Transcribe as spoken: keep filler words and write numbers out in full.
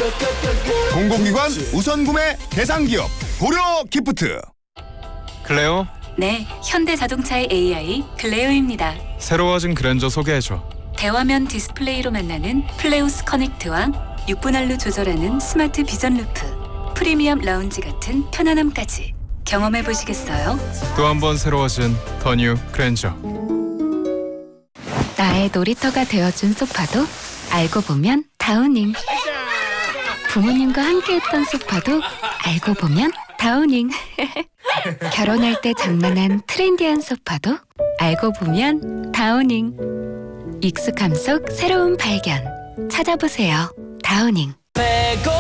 공공기관 우선 구매 대상 기업 고려 기프트. 클레오? 네, 현대자동차의 에이아이 클레오입니다. 새로워진 그랜저 소개해줘. 대화면 디스플레이로 만나는 플레우스 커넥트와 육 분할로 조절하는 스마트 비전 루프, 프리미엄 라운지 같은 편안함까지 경험해보시겠어요? 또 한 번 새로워진 더 뉴 그랜저. 나의 놀이터가 되어준 소파도 알고 보면 다우닝. 부모님과 함께했던 소파도 알고 보면 다우닝. 결혼할 때 장만한 트렌디한 소파도 알고 보면 다우닝. 익숙함 속 새로운 발견. 찾아보세요. 다우닝.